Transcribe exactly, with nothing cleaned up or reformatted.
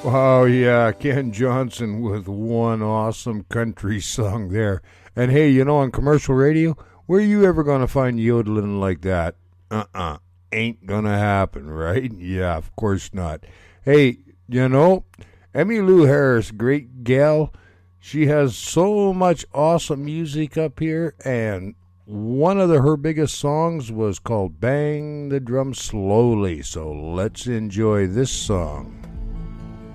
Oh, yeah, Ken Johnson with one awesome country song there. And hey, you know, on commercial radio, where you ever going to find yodeling like that? Uh-uh. Ain't going to happen, right? Yeah, of course not. Hey, you know, Emmylou Harris, great gal. She has so much awesome music up here, and one of the, her biggest songs was called Bang the Drum Slowly. So let's enjoy this song.